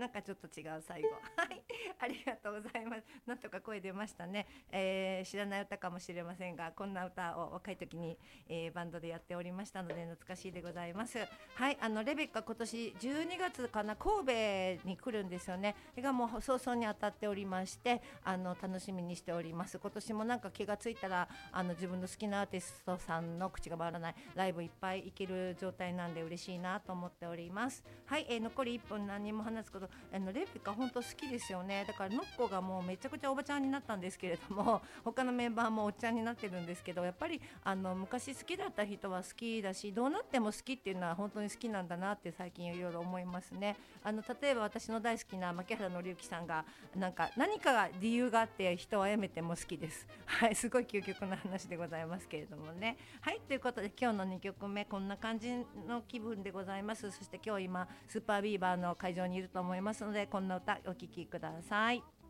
なんかちょっと違う最後はいありがとうございます。なんとか声出ましたね、知らない歌かもしれませんが、こんな歌を若い時に、バンドでやっておりましたので懐かしいでございます。はい、レベッカ今年12月かな、神戸に来るんですよね。それがもう早々に当たっておりまして、楽しみにしております。今年もなんか気がついたら自分の好きなアーティストさんの口が回らないライブいっぱい行ける状態なんで嬉しいなと思っております。はい、残り1分何にも話すこと、レベッカ本当好きですよね。だからノッコがもうめちゃくちゃおばちゃんになったんですけれども、他のメンバーもおっちゃんになってるんですけど、やっぱり昔好きだった人は好きだし、どうなっても好きっていうのは本当に好きなんだなって最近いろいろ思いますね。例えば私の大好きな牧原紀之さんが何かが理由があって人は辞めても好きです。はい、すごい究極な話でございますけれどもね。はい、ということで今日の2曲目こんな感じの気分でございます。そして今日今スーパービーバーの会場にいると思いますので、こんな歌お聴きください。